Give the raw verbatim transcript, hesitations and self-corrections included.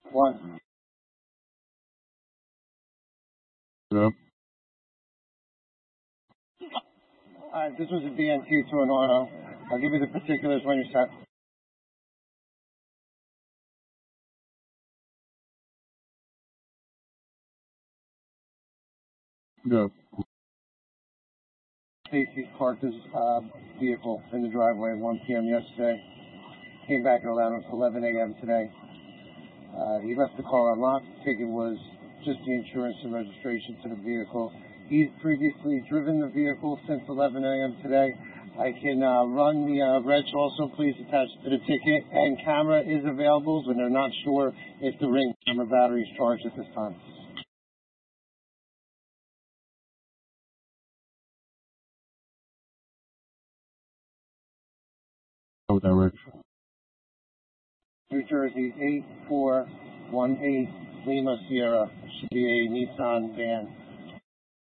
One. No. Uh, this was a D N T to an auto. I'll give you the particulars when you're set. No. Stacy parked his uh, vehicle in the driveway at one p.m. yesterday. Came back at eleven a.m. today. Uh, he left the car unlocked. The ticket was just the insurance and registration to the vehicle. He's previously driven the vehicle since eleven a.m. today. I can uh, run the uh, reg also, please, attached to the ticket. And camera is available, but they're not sure if the Ring camera battery is charged at this time. No direction. New Jersey eight four one eight Lima Sierra. Should be a Nissan van.